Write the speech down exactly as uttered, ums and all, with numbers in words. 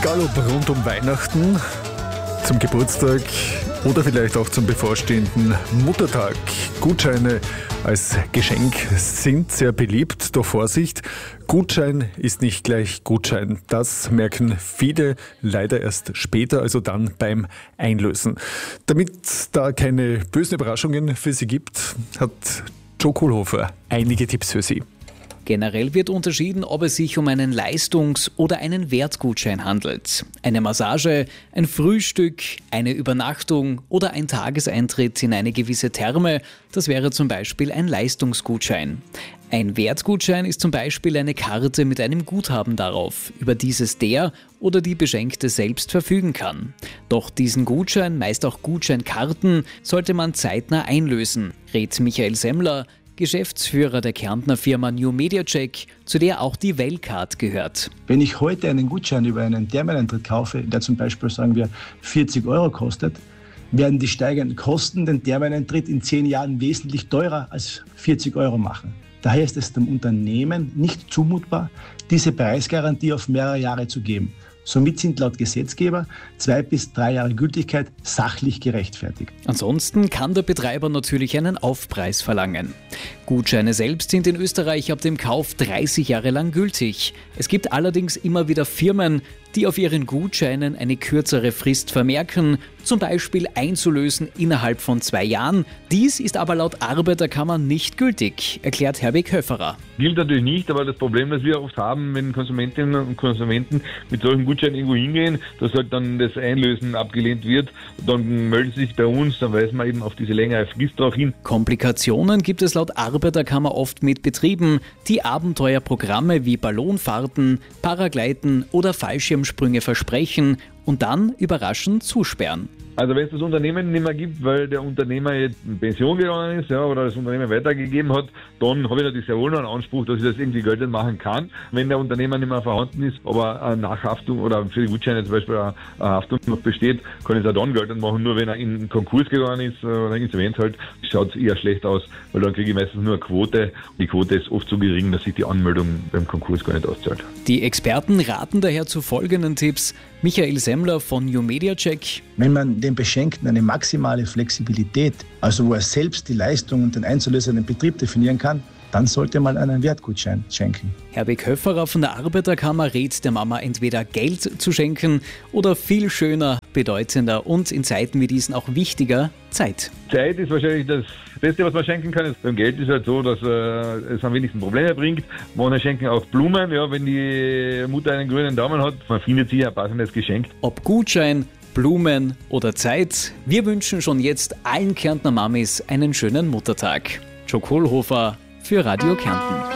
Egal ob rund um Weihnachten, zum Geburtstag oder vielleicht auch zum bevorstehenden Muttertag. Gutscheine als Geschenk sind sehr beliebt, doch Vorsicht, Gutschein ist nicht gleich Gutschein. Das merken viele leider erst später, also dann beim Einlösen. Damit da keine bösen Überraschungen für Sie gibt, hat Joe Kohlhofer einige Tipps für Sie. Generell wird unterschieden, ob es sich um einen Leistungs- oder einen Wertgutschein handelt. Eine Massage, ein Frühstück, eine Übernachtung oder ein Tageseintritt in eine gewisse Therme, das wäre zum Beispiel ein Leistungsgutschein. Ein Wertgutschein ist zum Beispiel eine Karte mit einem Guthaben darauf, über dieses der oder die Beschenkte selbst verfügen kann. Doch diesen Gutschein, meist auch Gutscheinkarten, sollte man zeitnah einlösen, rät Michael Semmler, Geschäftsführer der Kärntner Firma New Media Check, zu der auch die Wellcard gehört. Wenn ich heute einen Gutschein über einen Thermeneintritt kaufe, der zum Beispiel, sagen wir, vierzig Euro kostet, werden die steigenden Kosten den Thermeneintritt in zehn Jahren wesentlich teurer als vierzig Euro machen. Daher ist es dem Unternehmen nicht zumutbar, diese Preisgarantie auf mehrere Jahre zu geben. Somit sind laut Gesetzgeber zwei bis drei Jahre Gültigkeit sachlich gerechtfertigt. Ansonsten kann der Betreiber natürlich einen Aufpreis verlangen. Gutscheine selbst sind in Österreich ab dem Kauf dreißig Jahre lang gültig. Es gibt allerdings immer wieder Firmen, die auf ihren Gutscheinen eine kürzere Frist vermerken, zum Beispiel einzulösen innerhalb von zwei Jahren. Dies ist aber laut Arbeiterkammer nicht gültig, erklärt Herbig Höfferer. Gilt natürlich nicht, aber das Problem, das wir oft haben, wenn Konsumentinnen und Konsumenten mit solchen Gutscheinen irgendwo hingehen, dass halt dann das Einlösen abgelehnt wird, dann melden sie sich bei uns, dann weisen wir eben auf diese längere Frist darauf hin. Komplikationen gibt es laut Arbeiterkammer oft mit Betrieben, die Abenteuerprogramme wie Ballonfahrten, Paragleiten oder Fallschirmsprünge versprechen und dann überraschend zusperren. Also wenn es das Unternehmen nicht mehr gibt, weil der Unternehmer jetzt in Pension gegangen ist, ja, oder das Unternehmen weitergegeben hat, dann habe ich natürlich sehr wohl noch einen Anspruch, dass ich das irgendwie geltend machen kann. Wenn der Unternehmer nicht mehr vorhanden ist, aber eine Nachhaftung oder für die Gutscheine zum Beispiel eine Haftung noch besteht, kann ich es auch dann geltend machen. Nur wenn er in Konkurs gegangen ist oder Insolvenz halt, schaut es eher schlecht aus, weil dann kriege ich meistens nur eine Quote. Die Quote ist oft so gering, dass sich die Anmeldung beim Konkurs gar nicht auszahlt. Die Experten raten daher zu folgenden Tipps. Michael Semmler von New Media Check. Wenn man dem Beschenkten eine maximale Flexibilität, also wo er selbst die Leistung und den einzulösenden Betrieb definieren kann, dann sollte man einen Wertgutschein schenken. Herbig Höfferer von der Arbeiterkammer rät der Mama entweder Geld zu schenken oder viel schöner, bedeutender und in Zeiten wie diesen auch wichtiger, Zeit. Zeit ist wahrscheinlich das Beste, was man schenken kann. Beim Geld ist halt so, dass äh, es am wenigsten Probleme bringt. Manche schenken auch Blumen, ja, wenn die Mutter einen grünen Daumen hat. Man findet sich ein passendes Geschenk. Ob Gutschein, Blumen oder Zeit, wir wünschen schon jetzt allen Kärntner Mamis einen schönen Muttertag. Joe Kohlhofer für Radio Kärnten.